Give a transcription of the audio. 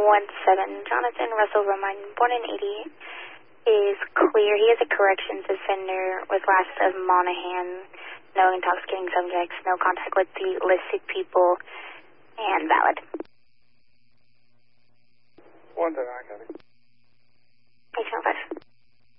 Jonathan Russell Romine, born in 88, is clear. He is a corrections offender with last of Monahan, no intoxicating subjects, no contact with the listed people, and valid. 1 10, I got it.